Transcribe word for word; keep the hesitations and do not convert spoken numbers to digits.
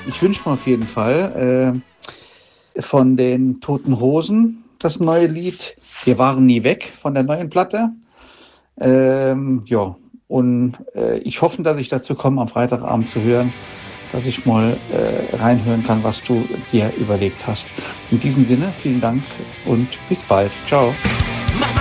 Ich wünsche mir auf jeden Fall äh, von den Toten Hosen das neue Lied Wir waren nie weg von der neuen Platte. Ähm, ja, und äh, ich hoffe, dass ich dazu komme, am Freitagabend zu hören, dass ich mal äh, reinhören kann, was du dir überlegt hast. In diesem Sinne, vielen Dank und bis bald. Ciao.